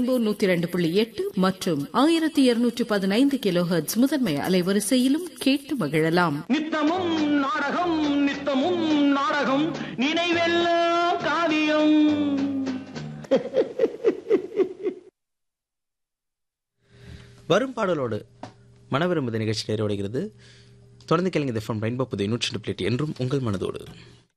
Rainbow 102.8 மற்றும் 1215 kilohertz முதன்மை அலைவரிசையிலும் கேட்டு மகிழலாம். நித்தமும் நாடகம் நித்தமும் நாடகம் நினைவெல்லாம் காவியம். வரும் பாடலோடு மனவிரும்புத நிகழ்ச்சி நிறைவடைகிறது. தொடர்ந்து கேளுங்க. ரெயின்போ புதிய 102.8 என்றும் உங்கள் மனதோடு.